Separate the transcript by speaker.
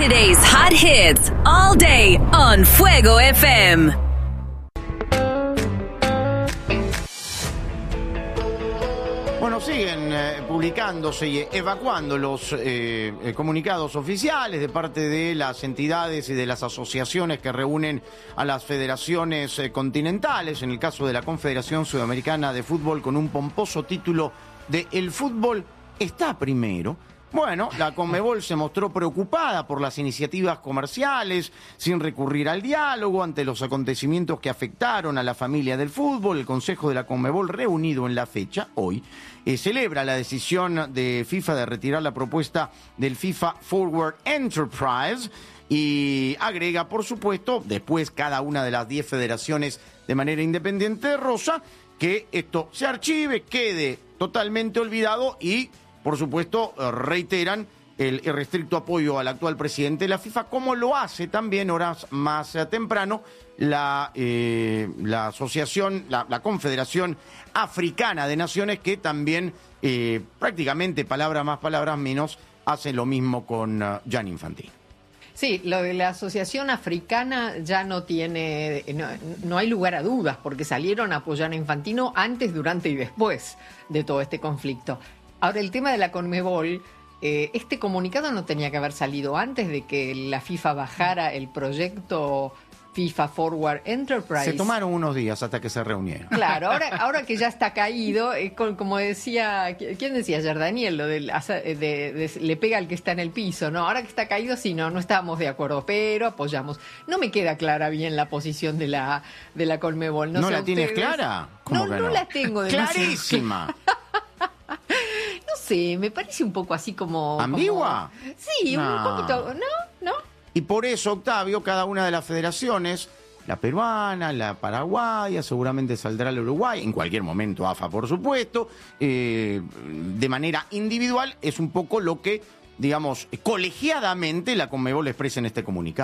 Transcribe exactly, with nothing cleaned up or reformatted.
Speaker 1: Saturday's hot hits all day on Fuego F M.
Speaker 2: Bueno, siguen eh, publicándose y evacuando los eh, eh, comunicados oficiales de parte de las entidades y de las asociaciones que reúnen a las federaciones eh, continentales, en el caso de la Confederación Sudamericana de Fútbol, con un pomposo título de El fútbol está primero. Bueno, la Conmebol se mostró preocupada por las iniciativas comerciales, sin recurrir al diálogo ante los acontecimientos que afectaron a la familia del fútbol. El Consejo de la Conmebol, reunido en la fecha, hoy, eh, celebra la decisión de FIFA de retirar la propuesta del FIFA Forward Enterprise y agrega, por supuesto, después cada una de las diez federaciones de manera independiente, Rosa, que esto se archive, quede totalmente olvidado y, por supuesto, reiteran el irrestricto apoyo al actual presidente de la FIFA, como lo hace también horas más temprano la, eh, la asociación, la, la Confederación Africana de Naciones, que también eh, prácticamente, palabras más, palabras menos, hace lo mismo con uh, Gianni Infantino.
Speaker 3: Sí, lo de la Asociación Africana ya no tiene, no, no hay lugar a dudas, porque salieron a apoyar a Infantino antes, durante y después de todo este conflicto. Ahora, el tema de la Conmebol, eh, este comunicado no tenía que haber salido antes de que la FIFA bajara el proyecto FIFA Forward Enterprise.
Speaker 2: Se tomaron unos días hasta que se reunieron.
Speaker 3: Claro, ahora, ahora que ya está caído, eh, con, como decía, ¿quién decía ayer? Daniel, lo del, de, de, de, le pega al que está en el piso, ¿no? Ahora que está caído, sí, no, no estábamos de acuerdo, pero apoyamos. No me queda clara bien la posición de la, de la Conmebol. ¿No,
Speaker 2: ¿No
Speaker 3: sé
Speaker 2: la tienes
Speaker 3: ustedes?
Speaker 2: clara?
Speaker 3: No,
Speaker 2: no,
Speaker 3: no la tengo demasiado.
Speaker 2: Clarísima.
Speaker 3: No sé, me parece un poco así como...
Speaker 2: ¿Ambigua?
Speaker 3: Como, sí, no. un poquito, ¿no? ¿No?
Speaker 2: Y por eso, Octavio, cada una de las federaciones, la peruana, la paraguaya, seguramente saldrá la Uruguay, en cualquier momento A F A, por supuesto, eh, de manera individual, es un poco lo que, digamos, colegiadamente la Conmebol expresa en este comunicado.